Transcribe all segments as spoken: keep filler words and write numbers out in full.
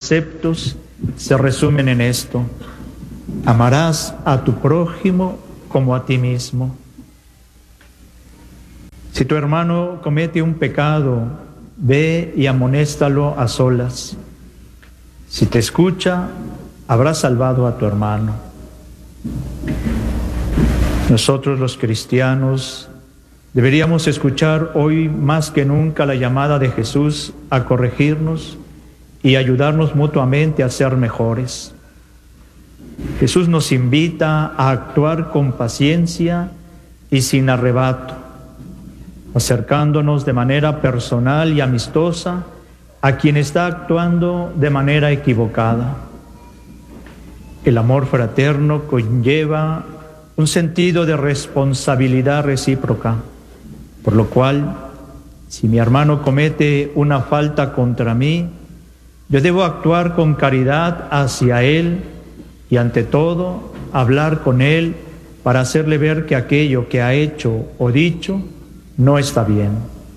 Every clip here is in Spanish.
preceptos se resumen en esto: amarás a tu prójimo como a ti mismo. Si tu hermano comete un pecado, ve y amonéstalo a solas. Si te escucha, habrás salvado a tu hermano. Nosotros los cristianos deberíamos escuchar hoy más que nunca la llamada de Jesús a corregirnos y ayudarnos mutuamente a ser mejores. Jesús nos invita a actuar con paciencia y sin arrebato, acercándonos de manera personal y amistosa a quien está actuando de manera equivocada. El amor fraterno conlleva un sentido de responsabilidad recíproca, por lo cual, si mi hermano comete una falta contra mí, yo debo actuar con caridad hacia él y, ante todo, hablar con él para hacerle ver que aquello que ha hecho o dicho no está bien.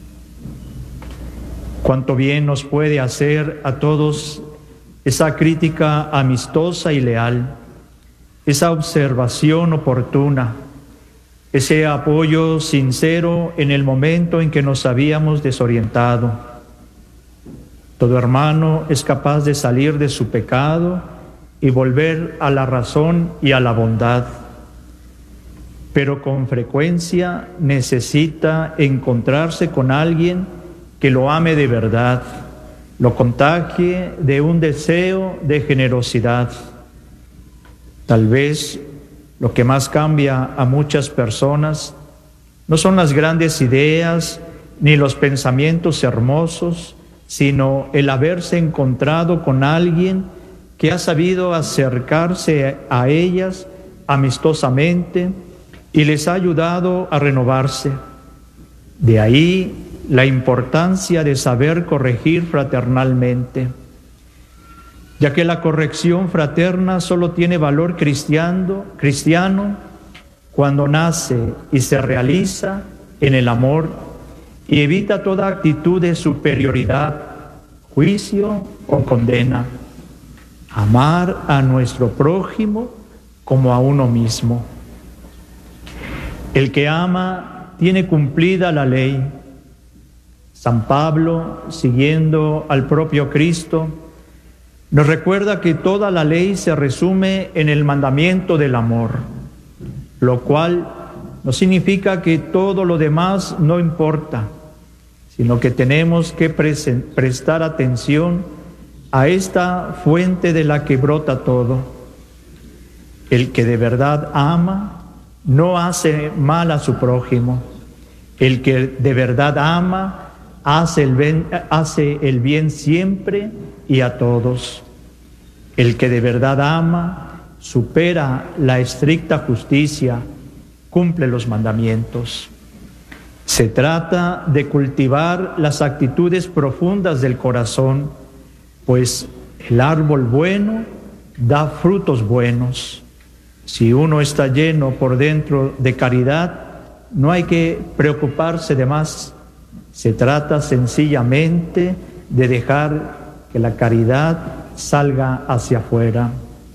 Cuánto bien nos puede hacer a todos esa crítica amistosa y leal, esa observación oportuna, ese apoyo sincero en el momento en que nos habíamos desorientado. Todo hermano es capaz de salir de su pecado y volver a la razón y a la bondad, pero con frecuencia necesita encontrarse con alguien que lo ame de verdad, lo contagie de un deseo de generosidad. Tal vez lo que más cambia a muchas personas no son las grandes ideas ni los pensamientos hermosos, sino el haberse encontrado con alguien que ha sabido acercarse a ellas amistosamente y les ha ayudado a renovarse. De ahí la importancia de saber corregir fraternalmente, ya que la corrección fraterna solo tiene valor cristiano, cristiano cuando nace y se realiza en el amor y evita toda actitud de superioridad, juicio o condena. Amar a nuestro prójimo como a uno mismo. El que ama tiene cumplida la ley. San Pablo, siguiendo al propio Cristo, nos recuerda que toda la ley se resume en el mandamiento del amor, lo cual no significa que todo lo demás no importa, sino que tenemos que prestar atención a esta fuente de la que brota todo. El que de verdad ama no hace mal a su prójimo. El que de verdad ama hace el bien, hace el bien siempre y a todos. El que de verdad ama supera la estricta justicia, cumple los mandamientos. Se trata de cultivar las actitudes profundas del corazón, pues el árbol bueno da frutos buenos. Si uno está lleno por dentro de caridad, no hay que preocuparse de más. Se trata sencillamente de dejar que la caridad salga hacia afuera.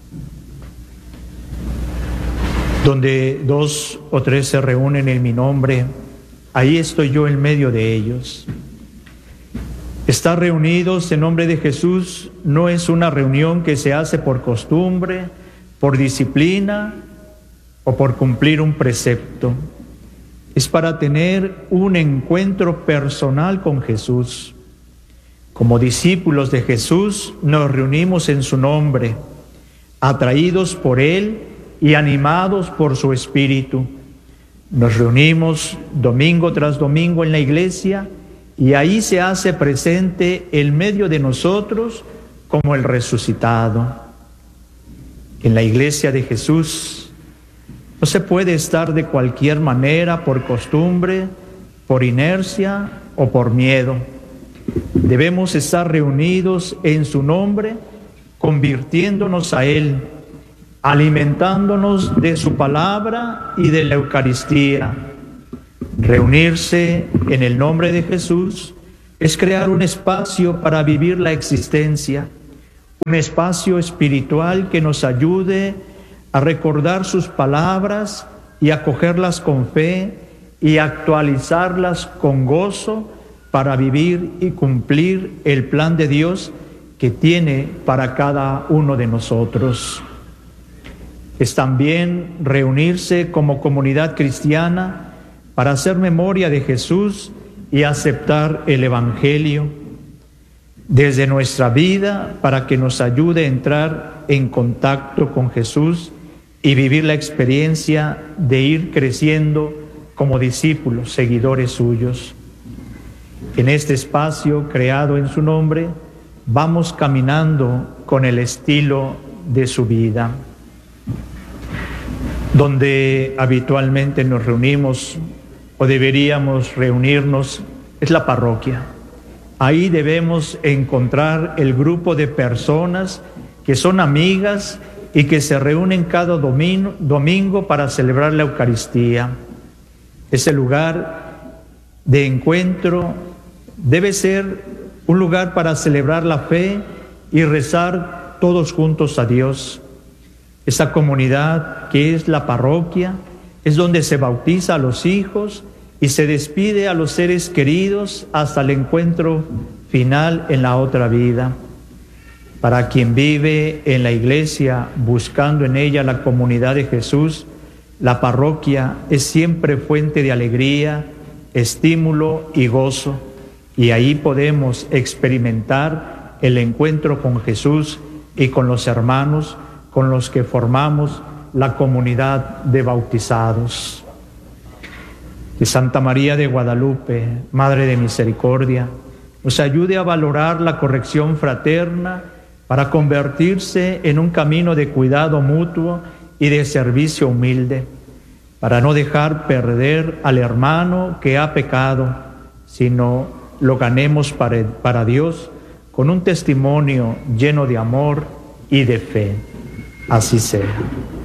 Donde dos o tres se reúnen en mi nombre, ahí estoy yo en medio de ellos. Estar reunidos en nombre de Jesús no es una reunión que se hace por costumbre, por disciplina o por cumplir un precepto. Es para tener un encuentro personal con Jesús. Como discípulos de Jesús nos reunimos en su nombre, atraídos por Él y animados por su Espíritu. Nos reunimos domingo tras domingo en la iglesia y ahí se hace presente en medio de nosotros como el resucitado. En la iglesia de Jesús no se puede estar de cualquier manera por costumbre, por inercia o por miedo. Debemos estar reunidos en su nombre, convirtiéndonos a Él, alimentándonos de su palabra y de la Eucaristía. Reunirse en el nombre de Jesús es crear un espacio para vivir la existencia, un espacio espiritual que nos ayude a recordar sus palabras y acogerlas con fe y actualizarlas con gozo para vivir y cumplir el plan de Dios que tiene para cada uno de nosotros. Es también reunirse como comunidad cristiana para hacer memoria de Jesús y aceptar el Evangelio desde nuestra vida para que nos ayude a entrar en contacto con Jesús y vivir la experiencia de ir creciendo como discípulos, seguidores suyos. En este espacio creado en su nombre, vamos caminando con el estilo de su vida. Donde habitualmente nos reunimos o deberíamos reunirnos es la parroquia. Ahí debemos encontrar el grupo de personas que son amigas y que se reúnen cada domingo, domingo para celebrar la Eucaristía. Ese lugar de encuentro debe ser un lugar para celebrar la fe y rezar todos juntos a Dios. Esa comunidad que es la parroquia es donde se bautiza a los hijos y se despide a los seres queridos hasta el encuentro final en la otra vida. Para quien vive en la iglesia buscando en ella la comunidad de Jesús, la parroquia es siempre fuente de alegría, estímulo y gozo, y ahí podemos experimentar el encuentro con Jesús y con los hermanos con los que formamos la comunidad de bautizados. Que Santa María de Guadalupe, Madre de Misericordia, nos ayude a valorar la corrección fraterna para convertirse en un camino de cuidado mutuo y de servicio humilde, para no dejar perder al hermano que ha pecado, sino lo ganemos para, para Dios con un testimonio lleno de amor y de fe. Así sea.